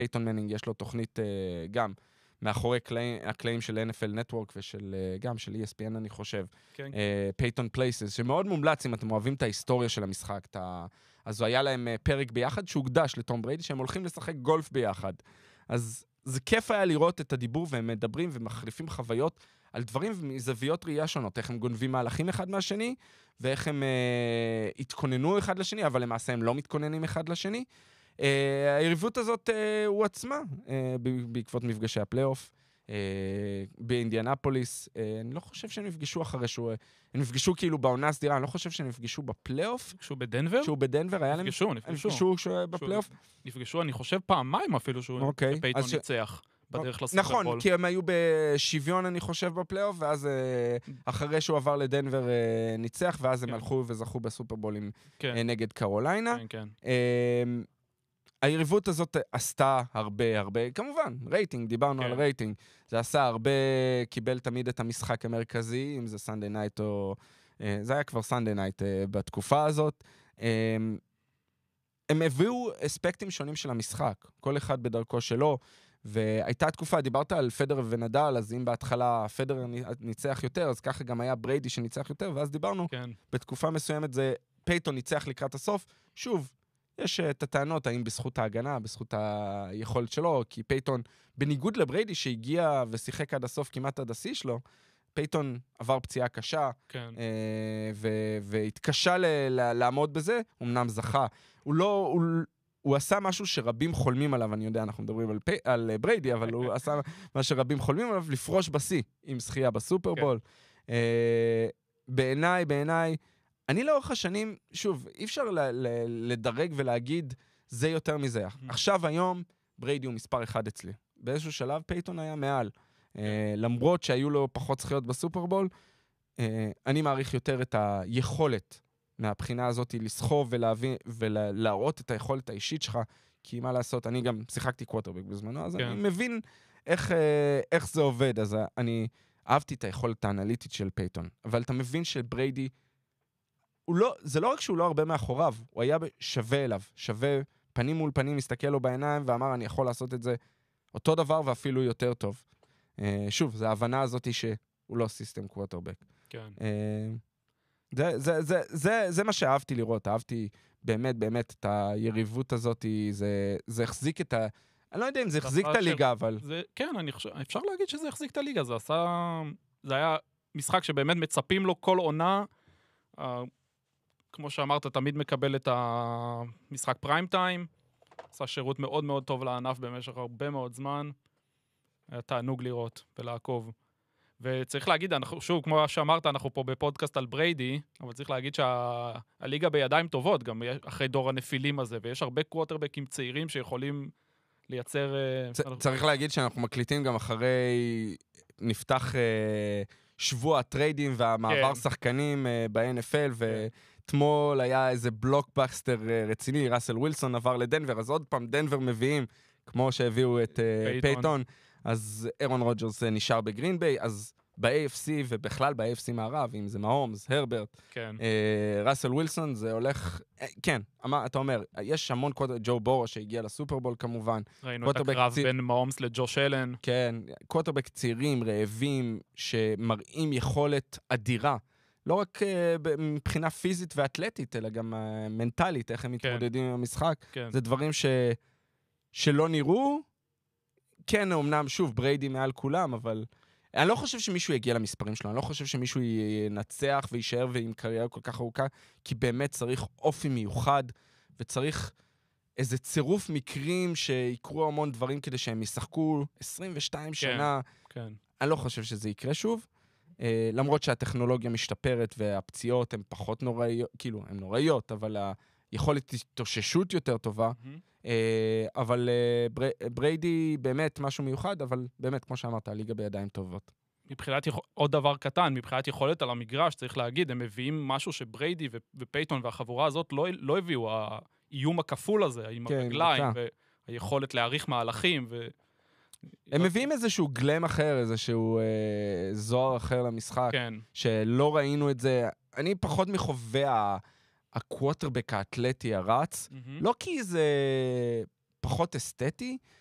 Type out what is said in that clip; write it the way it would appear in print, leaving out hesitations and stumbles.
פייטון מנינג יש לו תוכנית גם מאחורי הקלעים של NFL Network ושל גם של ESPN אני חושב. כן. פייטון פלייסס, שמאוד מומלץ אם אתם אוהבים את ההיסטוריה של המשחק. אז היה להם פרק ביחד שהוקדש לטום בריידי, שהם הולכים לשחק גולף ביחד. אז זה כיף היה לראות את הדיבור, והם מדברים ומחליפים חוויות על דברים מזוויות ראייה שונות, איך הם גונבים מהלכים אחד מהשני, ואיך הם התכוננו אחד לשני, אבל למעשה הם לא מתכוננים אחד לשני. היריבות הזאת הוא עצמה, בעקבות מפגשי הפלייאוף, באינדיאנפוליס, אני לא חושב שהם נפגשו אחרי שהוא, הם נפגשו כאילו בעונה הסדירה, אני לא חושב שהם נפגשו בפלייאוף. נפגשו בדנבר? שהוא בדנבר, היה להם... נפגשו בפלייאוף? נפגשו, אני חושב פעמיים אפילו שפייטון ניצח בדרך לסופרבול. נכון, כי הם היו בשוויון, אני חושב, בפלייאוף, ואז אחרי שהוא עבר לדנבר ניצח, ואז הם הלכו וזכו בסופרבולים נגד קרוליינה. כן, כן. היריבות הזאת עשתה הרבה, כמובן, רייטינג, דיברנו על רייטינג. זה עשה הרבה, קיבל תמיד את המשחק המרכזי, אם זה סנדי נייט או... זה היה כבר סנדי נייט בתקופה הזאת. הם הביאו אספקטים שונים של המשחק, כל אחד בדרכו שלו, והייתה תקופה, דיברת על פדר ונדל, אז אם בהתחלה פדר ניצח יותר, אז ככה גם היה בריידי שניצח יותר, ואז דיברנו, בתקופה מסוימת זה פייטון ניצח לקראת הסוף, שוב, יש את הטענות, האם בזכות ההגנה, בזכות היכולת שלו, כי פייטון, בניגוד לבריידי שהגיע ושיחק עד הסוף, כמעט עד השיא שלו, פייטון עבר פציעה קשה, והתקשה לעמוד בזה, אמנם זכה. הוא עשה משהו שרבים חולמים עליו, אני יודע, אנחנו מדברים על בריידי, אבל הוא עשה מה שרבים חולמים עליו, לפרוש בשיא, עם זכייה בסופרבול. בעיניי, אני לאורך השנים, שוב, אי אפשר לדרג ולהגיד, זה יותר מזה. עכשיו, היום, בריידי הוא מספר אחד אצלי. באיזשהו שלב, פייטון היה מעל. למרות שהיו לו פחות זכיות בסופרבול, אני מעריך יותר את היכולת מהבחינה הזאת לסחוב ולהבין ולהראות את היכולת האישית שלך, כי מה לעשות, אני גם שיחקתי קווטרבק בזמנו, אז אני מבין איך זה עובד, אז אני אהבתי את היכולת האנליטית של פייטון, אבל אתה מבין שבריידי, זה לא רק שהוא לא הרבה מאחוריו, הוא היה שווה אליו, שווה פנים מול פנים, מסתכל לו בעיניים ואמר, אני יכול לעשות את זה אותו דבר ואפילו יותר טוב. שוב, זו ההבנה הזאת שהוא לא סיסטם קווטרבק. כן. זה מה שאהבתי לראות, אהבתי באמת את היריבות הזאת, זה החזיק את אני לא יודע אם זה החזיק את הליגה, אבל... כן, אפשר להגיד שזה החזיק את הליגה, זה היה משחק שבאמת מצפים לו כל עונה, כמו שאמרת, תמיד מקבל את המשחק פריים טיים, עשה שירות מאוד מאוד טוב לענף במשך הרבה מאוד זמן, היה תענוג לראות ולעקוב. וצריך להגיד, שוב, כמו שאמרת, אנחנו פה בפודקאסט על בריידי, אבל צריך להגיד שהליגה בידיים טובות, גם אחרי דור הנפילים הזה, ויש הרבה קווטרבקים צעירים שיכולים לייצר... צריך להגיד שאנחנו מקליטים גם אחרי נפתח שבוע הטריידים והמעבר שחקנים ב-NFL, ואתמול היה איזה בלוקבאסטר רציני, ראסל ווילסון עבר לדנבר, אז עוד פעם דנבר מביאים, כמו שהביאו את פייטון, אז אירון רוג'רס נשאר בגרין ביי, אז ב-AFC ובכלל ב-AFC מערב, אם זה מהומס, הרברט, ראסל ווילסון, זה הולך, כן, אתה אומר, יש המון ג'ו בורו שהגיע לסופרבול כמובן. ראינו את הקרב בין מהומס לג'וש אלן. כן, קווטרבק צעירים, רעבים, שמראים יכולת אדירה, לא רק מבחינה פיזית ואתלטית, אלא גם מנטלית, איך הם מתמודדים עם המשחק. זה דברים שלא נראו, כן, אמנם, שוב, בריידי מעל כולם, אבל אני לא חושב שמישהו יגיע למספרים שלו, אני לא חושב שמישהו ינצח ויישאר ועם קריירה כל כך ארוכה, כי באמת צריך אופי מיוחד, וצריך איזה צירוף מקרים שיקרו המון דברים כדי שהם ישחקו 22 שנה. כן. אני לא חושב שזה יקרה שוב, למרות שהטכנולוגיה משתפרת והפציעות הן פחות נוראיות, כאילו, הן נוראיות, אבל היכולת התאוששות יותר טובה, אבל בריידי באמת משהו מיוחד, אבל באמת, כמו שאמרת, הליגה בידיים טובות. מבחינת, עוד דבר קטן, מבחינת יכולת על המגרש, צריך להגיד, הם מביאים משהו שבריידי ופייטון והחבורה הזאת לא הביאו, האיום הכפול הזה, עם הרגליים, והיכולת להעריך מהלכים, הם מביאים איזשהו גלם אחר, איזשהו זוהר אחר למשחק, שלא ראינו את זה, אני פחות מחווה הקווטרבק האתלטי הרץ, לא כי זה פחות אסתטי,